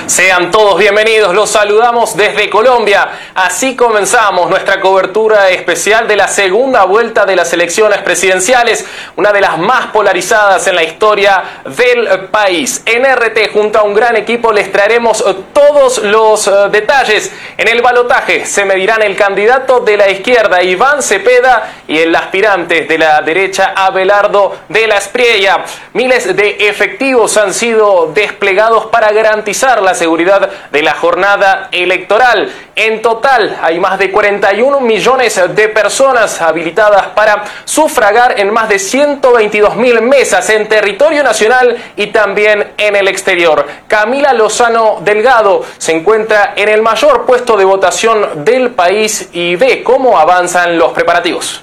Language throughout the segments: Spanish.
Sean todos bienvenidos, los saludamos desde Colombia. Así comenzamos nuestra cobertura especial de la segunda vuelta de las elecciones presidenciales, una de las más polarizadas en la historia del país. En RT, junto a un gran equipo, les traeremos todos los detalles. En el balotaje se medirán el candidato de la izquierda, Iván Cepeda, y el aspirante de la derecha, Abelardo de la Espriella. Miles de efectivos han sido desplegados para garantizar la seguridad de la jornada electoral. En total hay más de 41 millones de personas habilitadas para sufragar en más de 122.000 mesas en territorio nacional y también en el exterior. Camila Lozano Delgado se encuentra en el mayor puesto de votación del país y ve cómo avanzan los preparativos.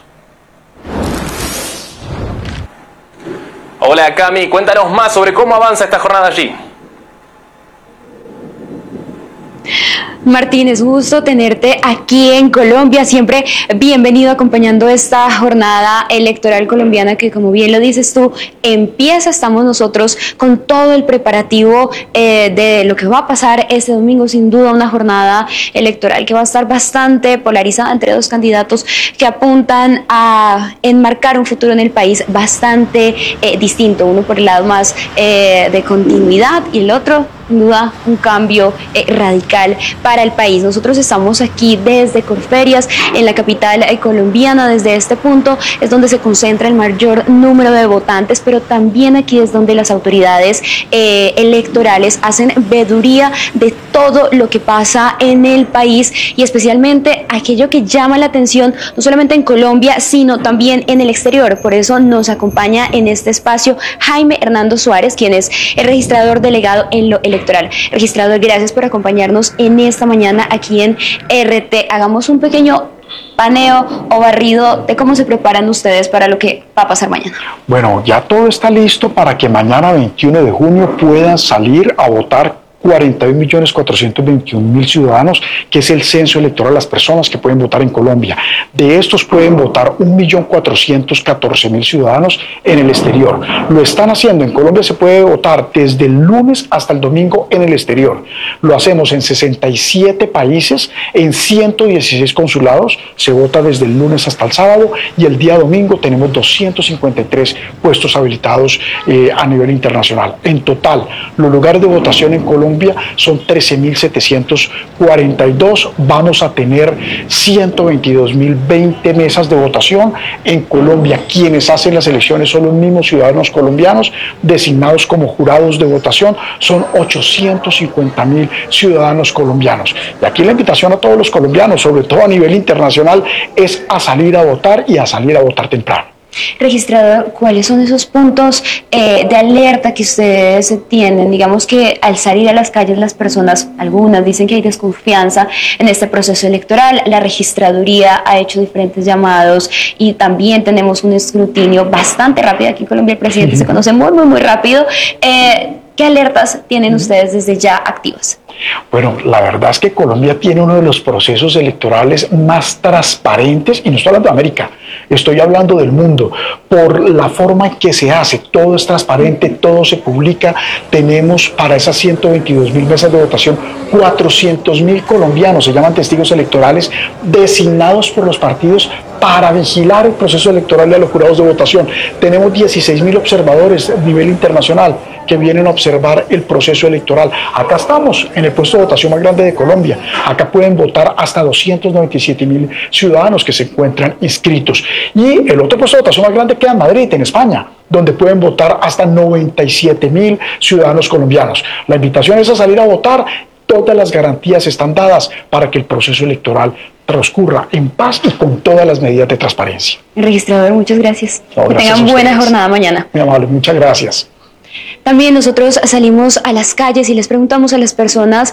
Hola Cami, cuéntanos más sobre cómo avanza esta jornada allí. Martín, es gusto tenerte aquí en Colombia, siempre bienvenido acompañando esta jornada electoral colombiana que, como bien lo dices tú, empieza. Estamos nosotros con todo el preparativo de lo que va a pasar este domingo, sin duda una jornada electoral que va a estar bastante polarizada entre dos candidatos que apuntan a enmarcar un futuro en el país bastante distinto, uno por el lado más de continuidad y el otro, sin duda, un cambio radical para el país. Nosotros estamos aquí desde Corferias, en la capital colombiana. Desde este punto es donde se concentra el mayor número de votantes, pero también aquí es donde las autoridades electorales hacen veeduría de todo lo que pasa en el país y especialmente aquello que llama la atención, no solamente en Colombia, sino también en el exterior. Por eso nos acompaña en este espacio Jaime Hernando Suárez, quien es el registrador delegado en lo electoral. Registrador, gracias por acompañarnos en esta mañana aquí en RT. Hagamos un pequeño paneo o barrido de cómo se preparan ustedes para lo que va a pasar mañana. Bueno, ya todo está listo para que mañana 21 de junio puedan salir a votar 41.421.000 ciudadanos, que es el censo electoral, las personas que pueden votar en Colombia. De estos pueden votar 1.414.000 ciudadanos en el exterior. Lo están haciendo. En Colombia se puede votar desde el lunes hasta el domingo en el exterior. Lo hacemos en 67 países, en 116 consulados. Se vota desde el lunes hasta el sábado y el día domingo tenemos 253 puestos habilitados a nivel internacional. En total, los lugares de votación en Colombia son 13.742. Vamos a tener 122.020 mesas de votación. En Colombia, quienes hacen las elecciones son los mismos ciudadanos colombianos designados como jurados de votación. Son 850.000 ciudadanos colombianos. Y aquí la invitación a todos los colombianos, sobre todo a nivel internacional, es a salir a votar y a salir a votar temprano. Registrador, ¿cuáles son esos puntos de alerta que ustedes tienen? Digamos que al salir a las calles las personas, algunas dicen que hay desconfianza en este proceso electoral. La registraduría ha hecho diferentes llamados y también tenemos un escrutinio bastante rápido. Aquí en Colombia el presidente se conoce muy rápido. ¿Qué alertas tienen ustedes desde ya activas? Bueno, la verdad es que Colombia tiene uno de los procesos electorales más transparentes, y no estoy hablando de América, estoy hablando del mundo, por la forma en que se hace. Todo es transparente, todo se publica. Tenemos para esas 122.000 mesas de votación 400.000 colombianos, se llaman testigos electorales, designados por los partidos para vigilar el proceso electoral de los jurados de votación. Tenemos 16.000 observadores a nivel internacional que vienen a observar el proceso electoral. Acá estamos en el puesto de votación más grande de Colombia. Acá pueden votar hasta 297.000 ciudadanos que se encuentran inscritos. Y el otro puesto de votación más grande queda en Madrid, en España, donde pueden votar hasta 97.000 ciudadanos colombianos. La invitación es a salir a votar. Todas las garantías están dadas para que el proceso electoral transcurra en paz y con todas las medidas de transparencia. Registrador, muchas gracias. No, que gracias tengan buena jornada mañana. Muy amable, muchas gracias. También nosotros salimos a las calles y les preguntamos a las personas,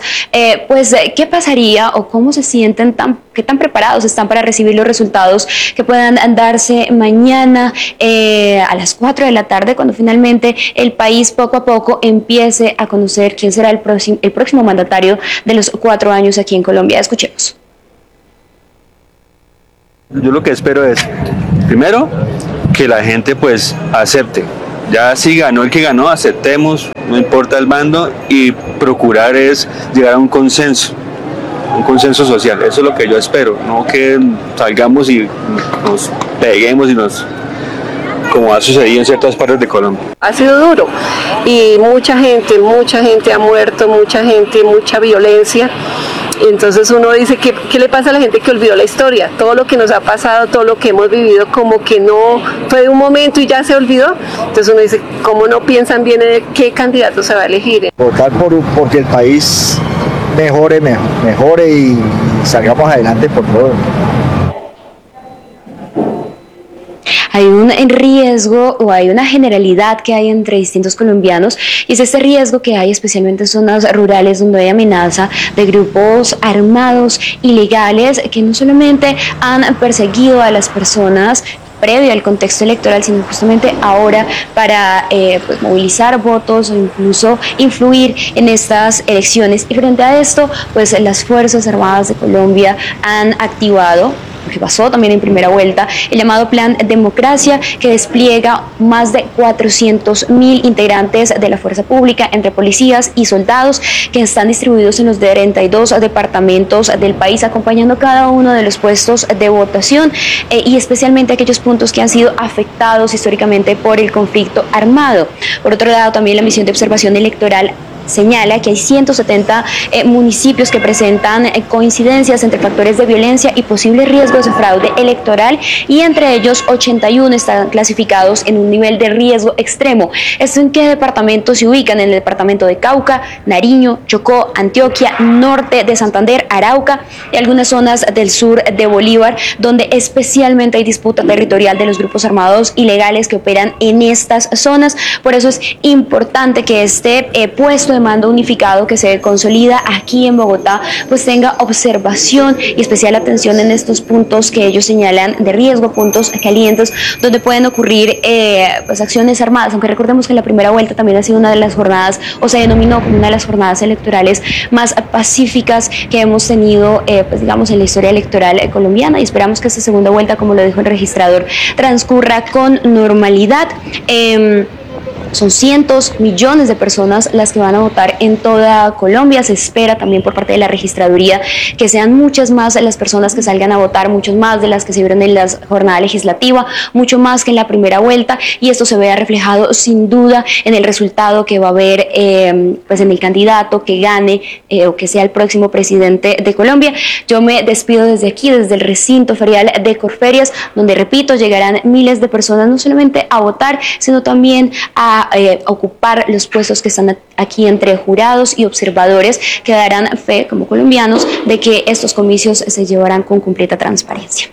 qué pasaría o cómo se sienten, qué tan preparados están para recibir los resultados que puedan darse mañana a las 4 de la tarde, cuando finalmente el país poco a poco empiece a conocer quién será el próximo mandatario de los 4 años aquí en Colombia. Escuchemos. Yo lo que espero es, primero, que la gente pues acepte Ya si ganó el que ganó, aceptemos, no importa el bando, y procurar es llegar a un consenso social. Eso es lo que yo espero, no que salgamos y nos peguemos y como ha sucedido en ciertas partes de Colombia. Ha sido duro y mucha gente ha muerto, mucha violencia. Entonces uno dice, ¿qué le pasa a la gente que olvidó la historia? Todo lo que nos ha pasado, todo lo que hemos vivido, como que no fue de un momento y ya se olvidó. Entonces uno dice, ¿cómo no piensan bien en qué candidato se va a elegir? Votar porque el país mejore y salgamos adelante por todo. Hay un riesgo o hay una generalidad que hay entre distintos colombianos y es este riesgo que hay especialmente en zonas rurales donde hay amenaza de grupos armados ilegales que no solamente han perseguido a las personas previo al contexto electoral, sino justamente ahora para pues, movilizar votos o incluso influir en estas elecciones. Y frente a esto, pues las Fuerzas Armadas de Colombia han activado, que pasó también en primera vuelta, el llamado Plan Democracia, que despliega más de 400.000 integrantes de la fuerza pública entre policías y soldados que están distribuidos en los 32 departamentos del país, acompañando cada uno de los puestos de votación y especialmente aquellos puntos que han sido afectados históricamente por el conflicto armado. Por otro lado, también la misión de observación electoral señala que hay 170 municipios que presentan coincidencias entre factores de violencia y posibles riesgos de fraude electoral y entre ellos 81 están clasificados en un nivel de riesgo extremo. ¿Esto en qué departamentos se ubican? En el departamento de Cauca, Nariño, Chocó, Antioquia, norte de Santander, Arauca y algunas zonas del sur de Bolívar, donde especialmente hay disputa territorial de los grupos armados ilegales que operan en estas zonas. Por eso es importante que este puesto de mando unificado que se consolida aquí en Bogotá pues tenga observación y especial atención en estos puntos que ellos señalan de riesgo, puntos calientes donde pueden ocurrir pues acciones armadas, aunque recordemos que la primera vuelta también ha sido una de las jornadas o se denominó como una de las jornadas electorales más pacíficas que hemos tenido pues digamos en la historia electoral colombiana y esperamos que esta segunda vuelta, como lo dijo el registrador, transcurra con normalidad. Son cientos, millones de personas las que van a votar en toda Colombia. Se espera también por parte de la registraduría que sean muchas más las personas que salgan a votar, muchos más de las que se vieron en la jornada legislativa, mucho más que en la primera vuelta, y esto se vea reflejado sin duda en el resultado que va a haber pues en el candidato que gane o que sea el próximo presidente de Colombia. Yo me despido desde aquí, desde el recinto ferial de Corferias, donde repito, llegarán miles de personas no solamente a votar, sino también a ocupar los puestos que están aquí entre jurados y observadores que darán fe como colombianos de que estos comicios se llevarán con completa transparencia.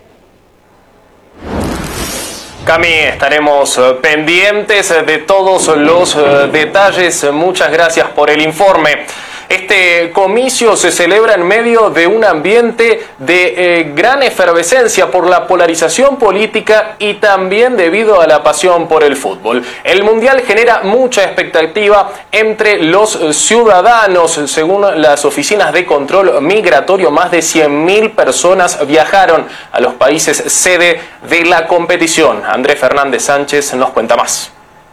Cami, estaremos pendientes de todos los detalles. Muchas gracias por el informe. Este comicio se celebra en medio de un ambiente de gran efervescencia por la polarización política y también debido a la pasión por el fútbol. El Mundial genera mucha expectativa entre los ciudadanos. Según las oficinas de control migratorio, más de 100.000 personas viajaron a los países sede de la competición. Andrés Fernández Sánchez nos cuenta más.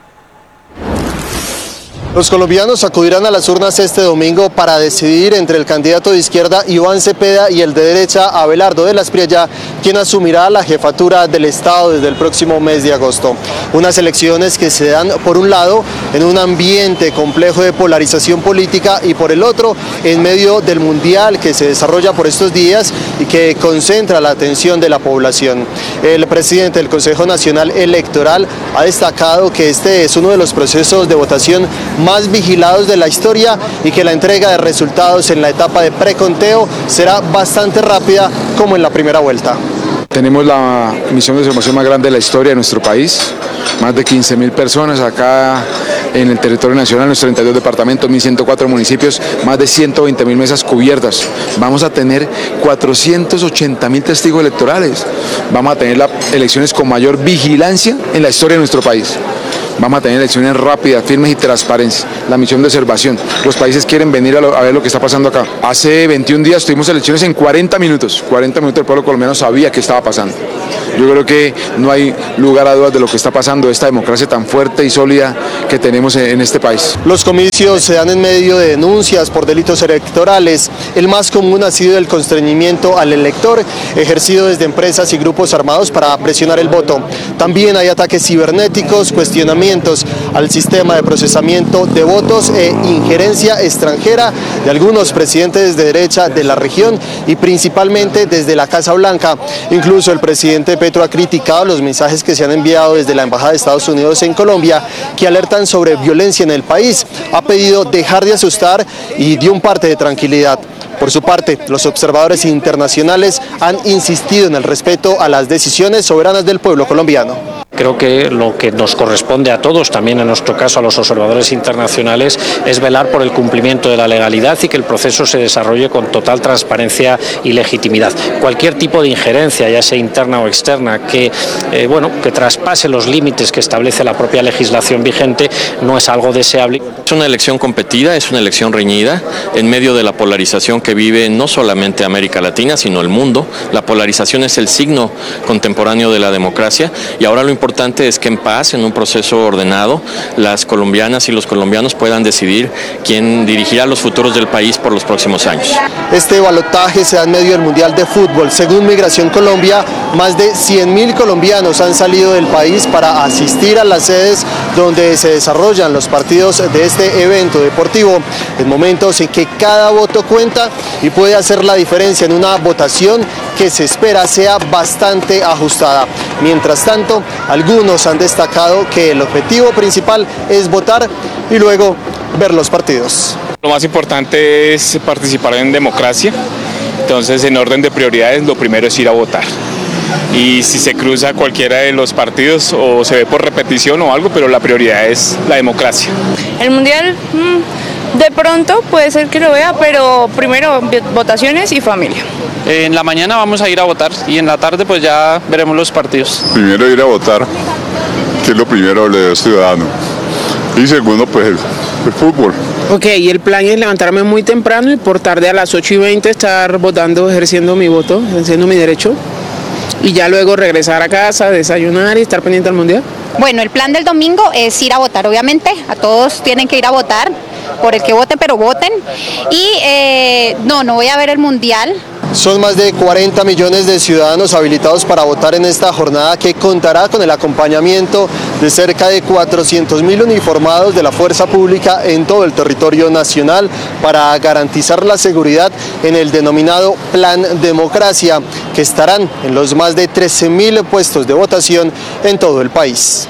Los colombianos acudirán a las urnas este domingo para decidir entre el candidato de izquierda Iván Cepeda y el de derecha Abelardo de la Espriella, quien asumirá la jefatura del Estado desde el próximo mes de agosto. Unas elecciones que se dan por un lado en un ambiente complejo de polarización política y por el otro en medio del Mundial que se desarrolla por estos días y que concentra la atención de la población. El presidente del Consejo Nacional Electoral ha destacado que este es uno de los procesos de votación más vigilados de la historia y que la entrega de resultados en la etapa de preconteo será bastante rápida como en la primera vuelta. Tenemos la misión de observación más grande de la historia de nuestro país, más de 15.000 personas acá en el territorio nacional, en los 32 departamentos, 1.104 municipios, más de 120.000 mesas cubiertas. Vamos a tener 480.000 testigos electorales. Vamos a tener las elecciones con mayor vigilancia en la historia de nuestro país. Vamos a tener elecciones rápidas, firmes y transparentes. La misión de observación. Los países quieren venir a ver lo que está pasando acá. Hace 21 días tuvimos elecciones en 40 minutos. 40 minutos el pueblo colombiano sabía qué estaba pasando. Yo creo que no hay lugar a dudas de lo que está pasando, esta democracia tan fuerte y sólida que tenemos en este país. Los comicios se dan en medio de denuncias por delitos electorales. El más común ha sido el constreñimiento al elector, ejercido desde empresas y grupos armados para presionar el voto. También hay ataques cibernéticos, cuestionamientos al sistema de procesamiento de votos e injerencia extranjera de algunos presidentes de derecha de la región y principalmente desde la Casa Blanca. Incluso el presidente Petro ha criticado los mensajes que se han enviado desde la Embajada de Estados Unidos en Colombia que alertan sobre violencia en el país. Ha pedido dejar de asustar y dio un parte de tranquilidad. Por su parte, los observadores internacionales han insistido en el respeto a las decisiones soberanas del pueblo colombiano. Creo que lo que nos corresponde a todos, también en nuestro caso a los observadores internacionales, es velar por el cumplimiento de la legalidad y que el proceso se desarrolle con total transparencia y legitimidad. Cualquier tipo de injerencia, ya sea interna o externa, que traspase los límites que establece la propia legislación vigente, no es algo deseable. Es una elección competida, es una elección reñida, en medio de la polarización que vive no solamente América Latina, sino el mundo. La polarización es el signo contemporáneo de la democracia y ahora lo importante es que en paz, en un proceso ordenado, las colombianas y los colombianos puedan decidir quién dirigirá los futuros del país por los próximos años. Este balotaje se da en medio del Mundial de Fútbol. Según Migración Colombia, más de 100.000 colombianos han salido del país para asistir a las sedes donde se desarrollan los partidos de este evento deportivo, en momentos en que cada voto cuenta y puede hacer la diferencia en una votación que se espera sea bastante ajustada. Mientras tanto, algunos han destacado que el objetivo principal es votar y luego ver los partidos. Lo más importante es participar en democracia, entonces en orden de prioridades lo primero es ir a votar. Y si se cruza cualquiera de los partidos o se ve por repetición o algo, pero la prioridad es la democracia. El mundial de pronto puede ser que lo vea, pero primero votaciones y familia. En la mañana vamos a ir a votar y en la tarde pues ya veremos los partidos. Primero ir a votar, que es lo primero de ciudadano. Y segundo pues el fútbol. Ok, y el plan es levantarme muy temprano y por tarde a las 8:20 estar votando, ejerciendo mi voto, ejerciendo mi derecho. Y ya luego regresar a casa, desayunar y estar pendiente al mundial. Bueno, el plan del domingo es ir a votar, obviamente. A todos tienen que ir a votar, por el que voten, pero voten. Y no voy a ver el mundial. Son más de 40 millones de ciudadanos habilitados para votar en esta jornada que contará con el acompañamiento de cerca de 400.000 uniformados de la fuerza pública en todo el territorio nacional para garantizar la seguridad en el denominado Plan Democracia, que estarán en los más de 13.000 puestos de votación en todo el país.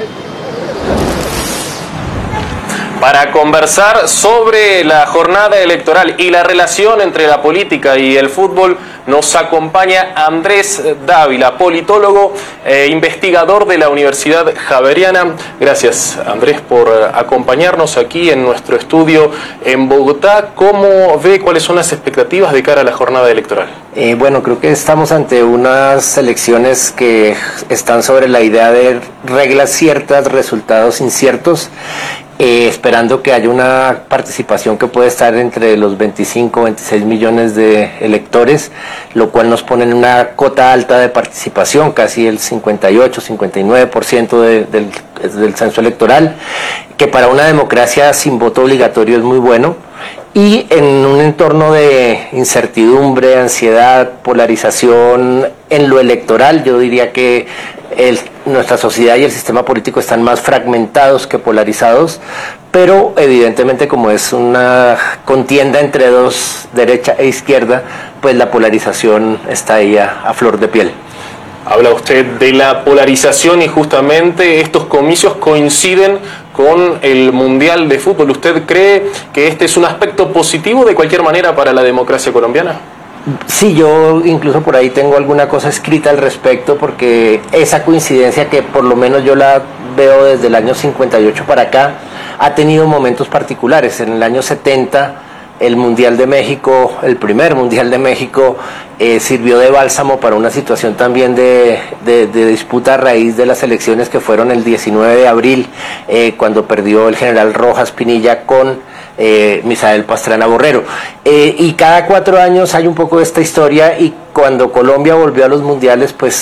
Para conversar sobre la jornada electoral y la relación entre la política y el fútbol, nos acompaña Andrés Dávila, politólogo e investigador de la Universidad Javeriana. Gracias, Andrés, por acompañarnos aquí en nuestro estudio en Bogotá. ¿Cómo ve cuáles son las expectativas de cara a la jornada electoral? Bueno, creo que estamos ante unas elecciones que están sobre la idea de reglas ciertas, resultados inciertos. Esperando que haya una participación que puede estar entre los 25 o 26 millones de electores, lo cual nos pone en una cota alta de participación, casi el 58-59% del censo electoral, que para una democracia sin voto obligatorio es muy bueno. Y en un entorno de incertidumbre, ansiedad, polarización en lo electoral, yo diría que nuestra sociedad y el sistema político están más fragmentados que polarizados, pero evidentemente como es una contienda entre dos, derecha e izquierda, pues la polarización está ahí a flor de piel. Habla usted de la polarización y justamente estos comicios coinciden con el Mundial de Fútbol. ¿Usted cree que este es un aspecto positivo de cualquier manera para la democracia colombiana? Sí, yo incluso por ahí tengo alguna cosa escrita al respecto, porque esa coincidencia que por lo menos yo la veo desde el año 58 para acá, ha tenido momentos particulares. En el año 70 el Mundial de México, el primer Mundial de México, sirvió de bálsamo para una situación también de disputa a raíz de las elecciones que fueron el 19 de abril, cuando perdió el general Rojas Pinilla con Misael Pastrana Borrero. Y cada 4 años hay un poco de esta historia, y cuando Colombia volvió a los mundiales, pues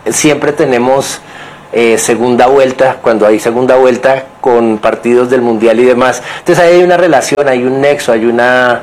siempre tenemos segunda vuelta, cuando hay segunda vuelta con partidos del Mundial y demás. Entonces ahí hay una relación, hay un nexo, hay una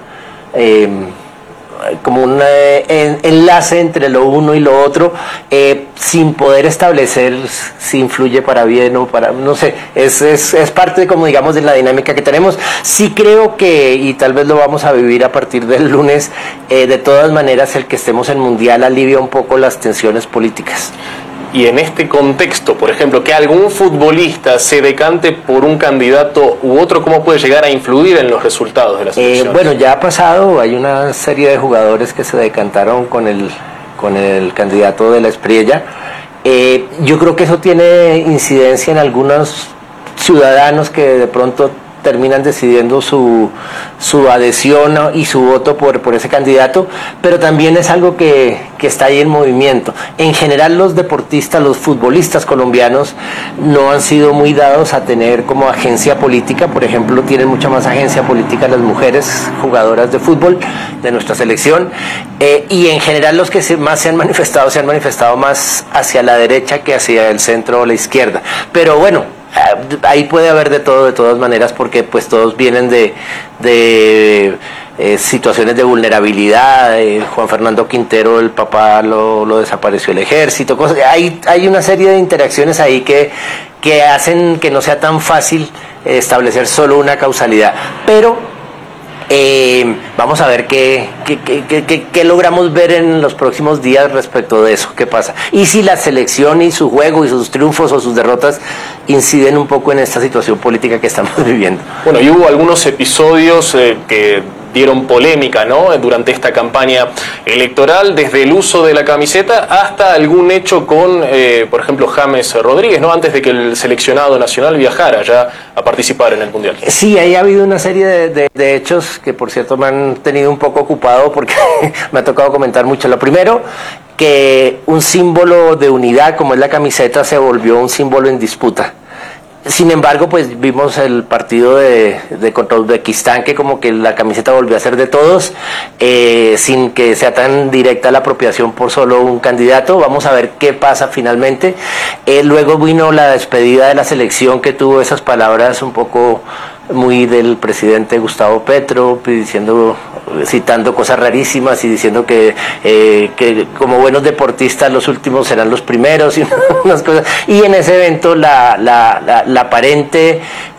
como un enlace entre lo uno y lo otro, sin poder establecer si influye para bien o para, no sé, es parte, como digamos, de la dinámica que tenemos. Sí creo que, y tal vez lo vamos a vivir a partir del lunes, de todas maneras el que estemos en Mundial alivia un poco las tensiones políticas. Y en este contexto, por ejemplo, que algún futbolista se decante por un candidato u otro, ¿cómo puede llegar a influir en los resultados de la selección? Bueno, ya ha pasado, hay una serie de jugadores que se decantaron con el candidato de la Espriella. Yo creo que eso tiene incidencia en algunos ciudadanos que de pronto terminan decidiendo su adhesión y su voto por ese candidato, pero también es algo que está ahí en movimiento. En general los deportistas, los futbolistas colombianos no han sido muy dados a tener como agencia política. Por ejemplo, tienen mucha más agencia política las mujeres jugadoras de fútbol de nuestra selección, y en general los que más se han manifestado más hacia la derecha que hacia el centro o la izquierda. Pero bueno, ahí puede haber de todo, de todas maneras, porque pues todos vienen de situaciones de vulnerabilidad. Juan Fernando Quintero, el papá lo desapareció el ejército, cosas. Hay una serie de interacciones ahí que hacen que no sea tan fácil establecer solo una causalidad, pero vamos a ver qué logramos ver en los próximos días respecto de eso, qué pasa. Y si la selección y su juego y sus triunfos o sus derrotas inciden un poco en esta situación política que estamos viviendo. Bueno, y hubo algunos episodios que dieron polémica, ¿no?, durante esta campaña electoral, desde el uso de la camiseta hasta algún hecho con, por ejemplo, James Rodríguez, ¿no?, antes de que el seleccionado nacional viajara ya a participar en el Mundial. Sí, ahí ha habido una serie de hechos que, por cierto, me han tenido un poco ocupado porque me ha tocado comentar mucho. Lo primero, que un símbolo de unidad como es la camiseta se volvió un símbolo en disputa. Sin embargo, pues vimos el partido de contra Uzbekistán, que como que la camiseta volvió a ser de todos, sin que sea tan directa la apropiación por solo un candidato. Vamos a ver qué pasa finalmente. Luego vino la despedida de la selección, que tuvo esas palabras un poco muy del presidente Gustavo Petro, citando cosas rarísimas y diciendo que como buenos deportistas los últimos serán los primeros y unas cosas. Y en ese evento la aparente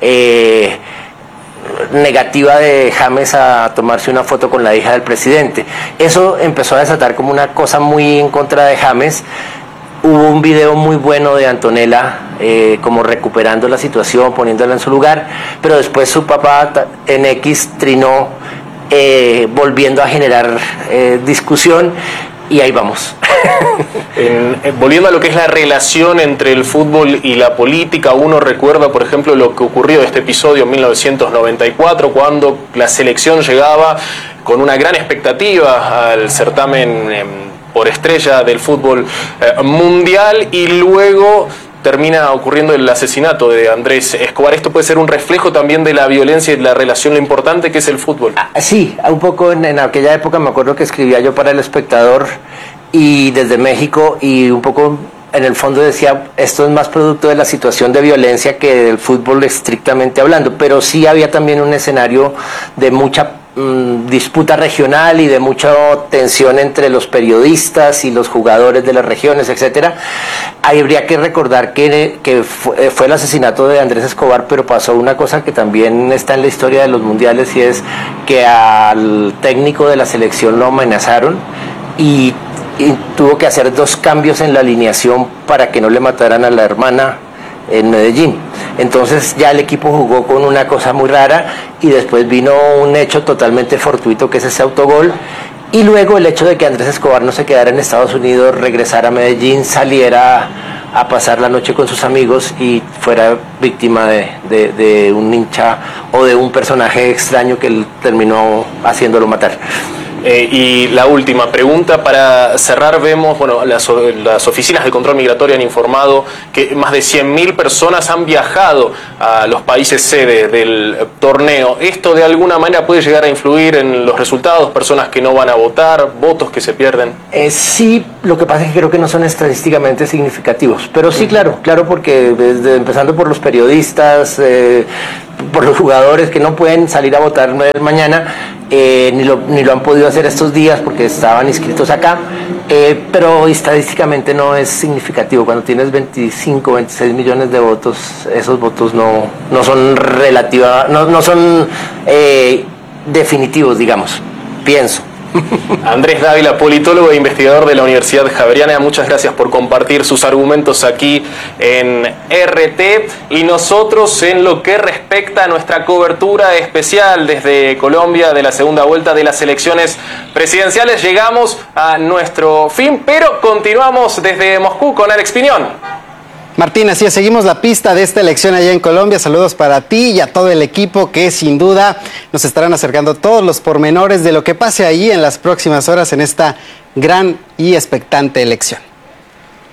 negativa de James a tomarse una foto con la hija del presidente, eso empezó a desatar como una cosa muy en contra de James. Hubo un video muy bueno de Antonella como recuperando la situación, poniéndola en su lugar, pero después su papá en X trinó, volviendo a generar discusión, y ahí vamos. Volviendo a lo que es la relación entre el fútbol y la política, uno recuerda, por ejemplo, lo que ocurrió este episodio en 1994, cuando la selección llegaba con una gran expectativa al certamen por estrella del fútbol mundial, y luego termina ocurriendo el asesinato de Andrés Escobar. ¿Esto puede ser un reflejo también de la violencia y de la relación, lo importante que es el fútbol? Sí, un poco en aquella época me acuerdo que escribía yo para El Espectador y desde México, y un poco en el fondo decía, esto es más producto de la situación de violencia que del fútbol estrictamente hablando, pero sí había también un escenario de mucha disputa regional y de mucha tensión entre los periodistas y los jugadores de las regiones, etcétera. Ahí habría que recordar que fue el asesinato de Andrés Escobar, pero pasó una cosa que también está en la historia de los mundiales, y es que al técnico de la selección lo amenazaron y tuvo que hacer 2 cambios en la alineación para que no le mataran a la hermana en Medellín. Entonces ya el equipo jugó con una cosa muy rara, y después vino un hecho totalmente fortuito, que es ese autogol, y luego el hecho de que Andrés Escobar no se quedara en Estados Unidos, regresara a Medellín, saliera a pasar la noche con sus amigos y fuera víctima de un hincha o de un personaje extraño que él terminó haciéndolo matar. Y la última pregunta para cerrar, vemos, bueno, las oficinas de control migratorio han informado que más de 100.000 personas han viajado a los países sede del torneo. ¿Esto de alguna manera puede llegar a influir en los resultados? Personas que no van a votar, votos que se pierden. Sí, lo que pasa es que creo que no son estadísticamente significativos, pero sí, claro, porque empezando por los periodistas, por los jugadores que no pueden salir a votar mañana, ni lo han podido hacer estos días porque estaban inscritos acá, pero estadísticamente no es significativo. Cuando tienes 25, 26 millones de votos, esos votos no son no son definitivos, digamos, pienso. Andrés Dávila, politólogo e investigador de la Universidad Javeriana, muchas gracias por compartir sus argumentos aquí en RT. Y nosotros, en lo que respecta a nuestra cobertura especial desde Colombia de la segunda vuelta de las elecciones presidenciales, llegamos a nuestro fin, pero continuamos desde Moscú con Alex Piñón. Martín, así es, seguimos la pista de esta elección allá en Colombia. Saludos para ti y a todo el equipo que sin duda nos estarán acercando todos los pormenores de lo que pase allí en las próximas horas en esta gran y expectante elección.